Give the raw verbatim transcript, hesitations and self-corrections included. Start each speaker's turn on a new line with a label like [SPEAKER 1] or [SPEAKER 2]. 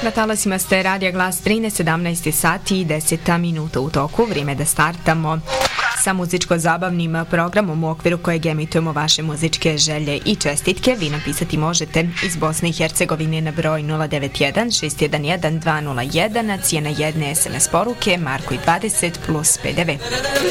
[SPEAKER 1] Na talasima ste Radija Glas trinaest, sedamnaest sati i deset minuta u toku, vrijeme da startamo sa muzičko-zabavnim programom u okviru kojeg emitujemo vaše muzičke želje i čestitke. Vi napisati možete iz Bosne i Hercegovine na broj nula devet jedan šest jedan jedan dva nula jedan, cijena jedne es em es poruke Marko i dvadeset plus pe de ve.